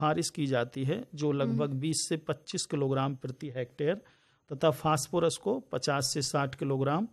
सिफारिश की जाती है जो लगभग 20 से 25 किलोग्राम प्रति हेक्टेयर तथा फास्फोरस को 50 से 60 किलोग्राम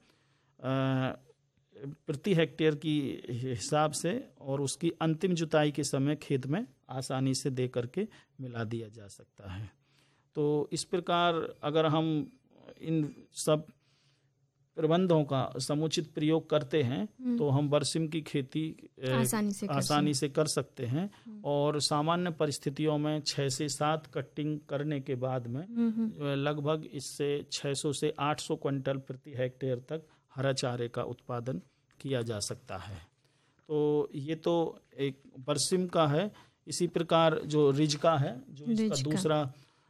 प्रति हेक्टेयर की हिसाब से और उसकी अंतिम जुताई के समय खेत में आसानी से दे करके मिला दिया जा सकता है। तो इस प्रकार अगर हम इन सब प्रबंधों का समुचित प्रयोग करते हैं तो हम बरसीम की खेती आसानी से कर सकते हैं और सामान्य परिस्थितियों में 6 से 7 कटिंग करने के बाद में लगभग इससे 600 से 800 क्विंटल प्रति हेक्टेयर तक हरा चारे का उत्पादन किया जा सकता है। तो ये तो एक बरसीम का है। इसी प्रकार जो रिजका है, जो इसका दूसरा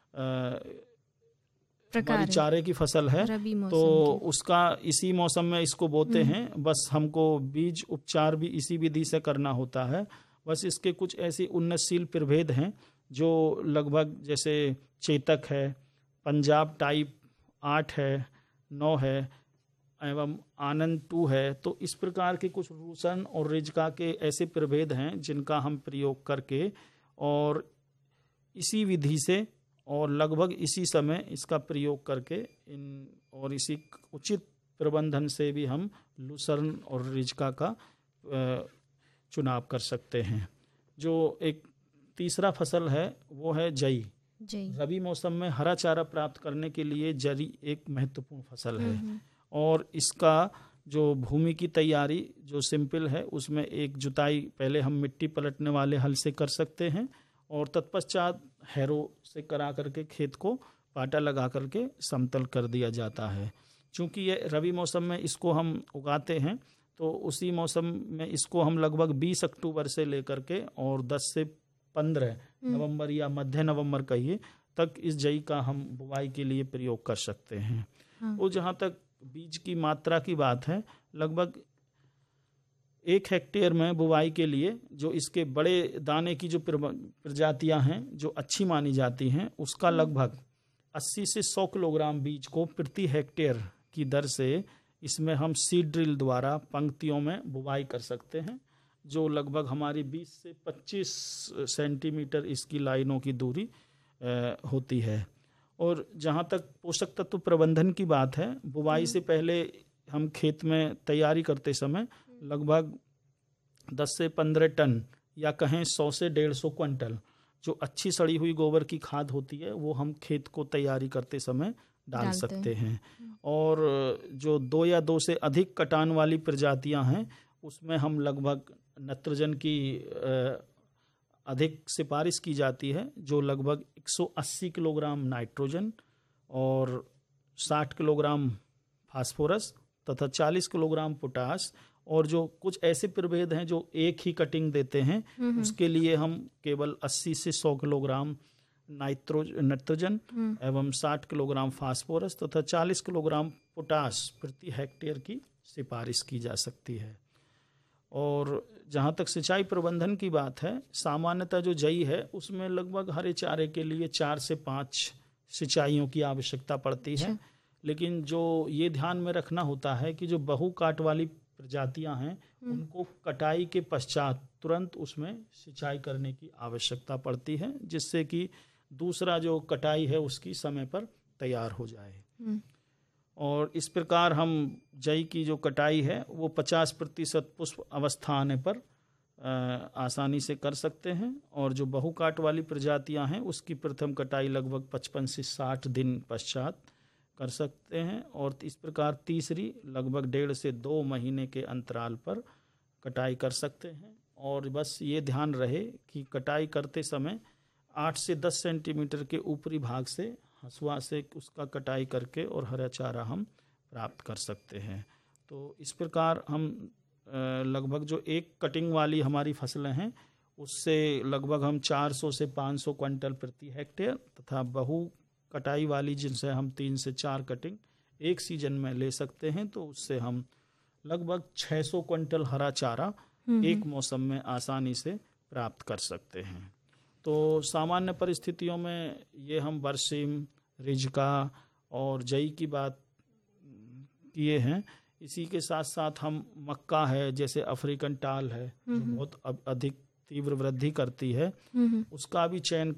हमारी चारे की फसल है, तो उसका इसी मौसम में इसको बोते हैं। बस हमको बीज उपचार भी इसी विधि से करना होता है। बस इसके कुछ ऐसे उन्नतशील प्रभेद हैं जो लगभग जैसे चेतक है, पंजाब टाइप 8 है, 9 है एवं आनंद 2 है। तो इस प्रकार के कुछ रूसन और रिजका के ऐसे प्रभेद हैं जिनका हम प्रयोग करके और इसी विधि से और लगभग इसी समय इसका प्रयोग करके और इसी उचित प्रबंधन से भी हम लूसर्न और रिजका का चुनाव कर सकते हैं। जो एक तीसरा फसल है वो है जई। रबी मौसम में हरा चारा प्राप्त करने के लिए जई एक महत्वपूर्ण फसल है और इसका जो भूमि की तैयारी जो सिंपल है उसमें एक जुताई पहले हम मिट्टी पलटने वाले हल से कर सकते हैं और तत्पश्चात हैरो से करा करके खेत को पाटा लगा करके समतल कर दिया जाता है। चूँकि ये रबी मौसम में इसको हम उगाते हैं तो उसी मौसम में इसको हम लगभग 20 अक्टूबर से लेकर के और 10 से 15 नवंबर या मध्य नवंबर कहिए तक इस जई का हम बुवाई के लिए प्रयोग कर सकते हैं। वो जहाँ तक बीज की मात्रा की बात है, लगभग 1 हेक्टेयर में बुवाई के लिए जो इसके बड़े दाने की जो प्रजातियां हैं जो अच्छी मानी जाती हैं उसका लगभग 80 से 100 किलोग्राम बीज को प्रति हेक्टेयर की दर से इसमें हम सीड ड्रिल द्वारा पंक्तियों में बुवाई कर सकते हैं जो लगभग हमारी 20 से 25 सेंटीमीटर इसकी लाइनों की दूरी होती है। और जहाँ तक पोषक तत्व प्रबंधन की बात है, बुवाई से पहले हम खेत में तैयारी करते समय लगभग 10 से 15 टन या कहें 100 से 150 क्विंटल जो अच्छी सड़ी हुई गोबर की खाद होती है वो हम खेत को तैयारी करते समय डाल सकते हैं। और जो 2 या 2 से अधिक कटान वाली प्रजातियां हैं उसमें हम लगभग नाइट्रोजन की अधिक सिफारिश की जाती है जो लगभग 180 किलोग्राम नाइट्रोजन और 60 किलोग्राम फास्फोरस तथा 40 किलोग्राम पोटास। और जो कुछ ऐसे प्रभेद हैं जो एक ही कटिंग देते हैं उसके लिए हम केवल 80 से 100 किलोग्राम नाइट्रोजन एवं 60 किलोग्राम फास्फोरस तथा 40 किलोग्राम पोटास प्रति हेक्टेयर की सिफारिश की जा सकती है। और जहाँ तक सिंचाई प्रबंधन की बात है, सामान्यतः जो जई है उसमें लगभग हरे चारे के लिए 4 से 5 सिंचाइयों की आवश्यकता पड़ती है। लेकिन जो ये ध्यान में रखना होता है कि जो बहु काट वाली प्रजातियां हैं उनको कटाई के पश्चात तुरंत उसमें सिंचाई करने की आवश्यकता पड़ती है जिससे कि दूसरा जो कटाई है उसकी समय पर तैयार हो जाए। और इस प्रकार हम जई की जो कटाई है वो 50% पुष्प अवस्था आने पर आसानी से कर सकते हैं और जो बहुकाट वाली प्रजातियां हैं उसकी प्रथम कटाई लगभग 55 से 60 दिन पश्चात कर सकते हैं और इस प्रकार तीसरी लगभग 1.5 से 2 महीने के अंतराल पर कटाई कर सकते हैं। और बस ये ध्यान रहे कि कटाई करते समय 8 से 10 सेंटीमीटर के ऊपरी भाग से हंसुआ से उसका कटाई करके और हरा चारा हम प्राप्त कर सकते हैं। तो इस प्रकार हम लगभग जो एक कटिंग वाली हमारी फसलें हैं उससे लगभग हम 400 से 500 क्विंटल प्रति हेक्टेयर तथा बहु कटाई वाली जिनसे हम 3 से 4 कटिंग एक सीजन में ले सकते हैं तो उससे हम लगभग 600 क्विंटल हरा चारा एक मौसम में आसानी से प्राप्त कर सकते हैं। तो सामान्य परिस्थितियों में ये हम बरसीम, रिजका और जई की बात किए हैं। इसी के साथ साथ हम मक्का है, जैसे अफ्रीकन टाल है जो बहुत अधिक तीव्र वृद्धि करती है, उसका भी चयन